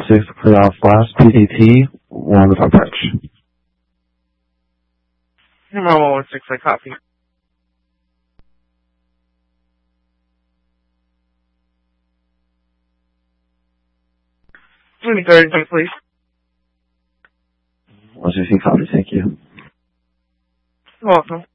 6 playoff last PDT, 1 with approach. Number 116, I copy. Give me 30, please. 116, copy, thank you. You're welcome.